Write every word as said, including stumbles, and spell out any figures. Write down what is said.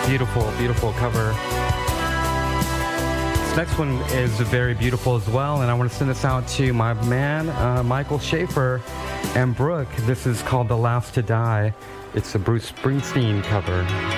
Beautiful, beautiful cover. This next one is very beautiful as well, and I want to send this out to my man, uh, Michael Schaefer and Brooke. This is called The Last to Die. It's a Bruce Springsteen cover.